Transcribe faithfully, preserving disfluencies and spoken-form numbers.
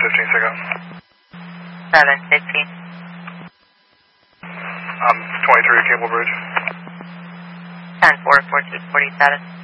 fifteen, Signal. seven fifteen. Um, twenty-three, Cable Bridge. ten four, fourteen forty-seven.